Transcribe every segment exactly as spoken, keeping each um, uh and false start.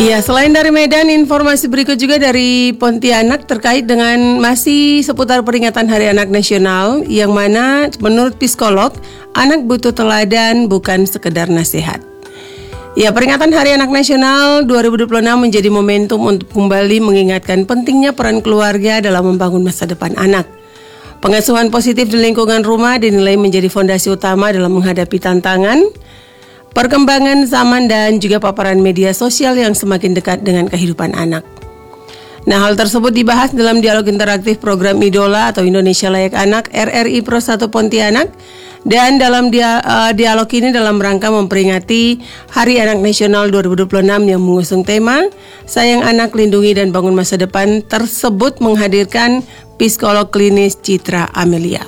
Iya, selain dari Medan, informasi berikut juga dari Pontianak terkait dengan masih seputar peringatan Hari Anak Nasional, yang mana menurut psikolog, anak butuh teladan bukan sekedar nasihat. Ya, peringatan Hari Anak Nasional dua ribu dua puluh enam menjadi momentum untuk kembali mengingatkan pentingnya peran keluarga dalam membangun masa depan anak. Pengasuhan positif di lingkungan rumah dinilai menjadi fondasi utama dalam menghadapi tantangan perkembangan zaman dan juga paparan media sosial yang semakin dekat dengan kehidupan anak. Nah, hal tersebut dibahas dalam dialog interaktif program Idola atau Indonesia Layak Anak R R I Pro satu Pontianak. Dan dalam dia, uh, dialog ini dalam rangka memperingati Hari Anak Nasional dua ribu dua puluh enam yang mengusung tema Sayang Anak, Lindungi dan Bangun Masa Depan tersebut menghadirkan psikolog klinis Citra Amelia.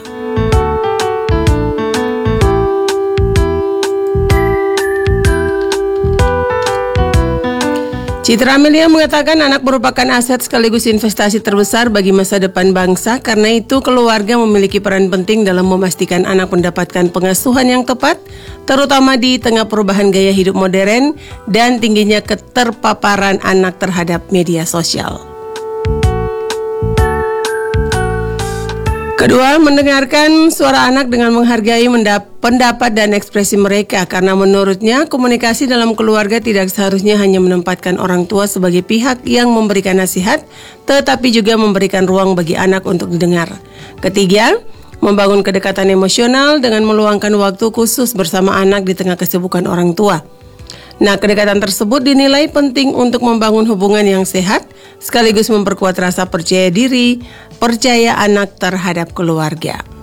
Citra Amelia mengatakan anak merupakan aset sekaligus investasi terbesar bagi masa depan bangsa. Karena itu keluarga memiliki peran penting dalam memastikan anak mendapatkan pengasuhan yang tepat, terutama di tengah perubahan gaya hidup modern dan tingginya keterpaparan anak terhadap media sosial. Kedua, mendengarkan suara anak dengan menghargai mendap- pendapat dan ekspresi mereka, karena menurutnya komunikasi dalam keluarga tidak seharusnya hanya menempatkan orang tua sebagai pihak yang memberikan nasihat, tetapi juga memberikan ruang bagi anak untuk didengar. Ketiga, membangun kedekatan emosional dengan meluangkan waktu khusus bersama anak di tengah kesibukan orang tua. Nah, kedekatan tersebut dinilai penting untuk membangun hubungan yang sehat, sekaligus memperkuat rasa percaya diri, percaya anak terhadap keluarga.